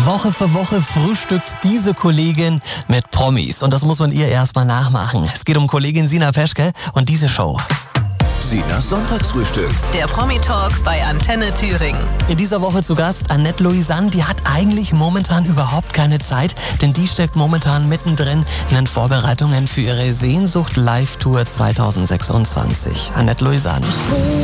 Woche für Woche frühstückt diese Kollegin mit Promis. Und das muss man ihr erstmal nachmachen. Es geht um Kollegin Sina Peschke und diese Show. Sinas Sonntagsfrühstück. Der Promi-Talk bei Antenne Thüringen. In dieser Woche zu Gast Annette Louisanne. Die hat eigentlich momentan überhaupt keine Zeit, denn die steckt momentan mittendrin in den Vorbereitungen für ihre Sehnsucht-Live-Tour 2026. Annette Louisanne.